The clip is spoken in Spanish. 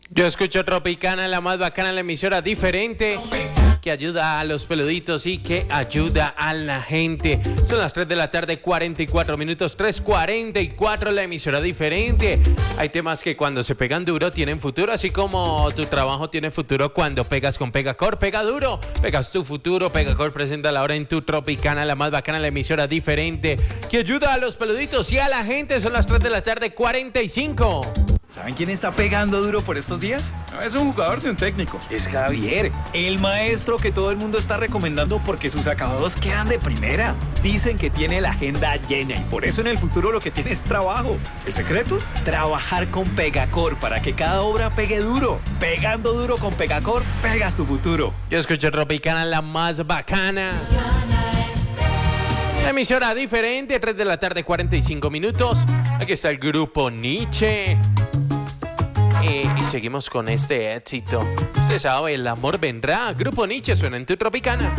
Yo escucho Tropicana, la más bacana, la emisora diferente que ayuda a los peluditos y que ayuda a la gente. Son las 3 de la tarde, 44 minutos, 3:44, la emisora diferente. Hay temas que cuando se pegan duro tienen futuro, así como tu trabajo tiene futuro cuando pegas con Pegacor. Pega duro, pegas tu futuro. Pegacor presenta la hora en tu Tropicana, la más bacana, la emisora diferente que ayuda a los peluditos y a la gente. Son las 3 de la tarde, 45. ¿Saben quién está pegando duro por estos días? No es un jugador de un técnico. Es Javier, el maestro que todo el mundo está recomendando porque sus acabados quedan de primera. Dicen que tiene la agenda llena y por eso en el futuro lo que tiene es trabajo. ¿El secreto? Trabajar con Pegacor para que cada obra pegue duro. Pegando duro con Pegacor, pegas tu futuro. Yo escucho Tropicana, la más bacana. La emisora diferente, 3 de la tarde, 45 minutos. Aquí está el grupo Nietzsche. Y seguimos con este éxito. Usted sabe, el amor vendrá. Grupo Nietzsche suena en tu Tropicana.